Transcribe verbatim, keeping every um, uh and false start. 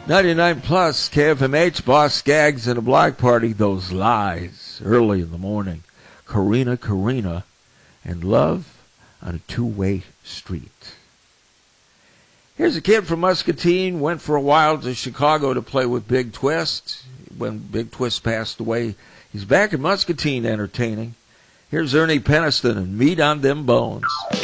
ninety-nine plus K F M H, Boss Skaggs and a Block Party. Those lies early in the morning. Karina, Karina, and Love on a Two-Way Street. Here's a kid from Muscatine, went for a while to Chicago to play with Big Twist. When Big Twist passed away, he's back in Muscatine entertaining. Here's Ernie Peniston and Meat on Them Bones.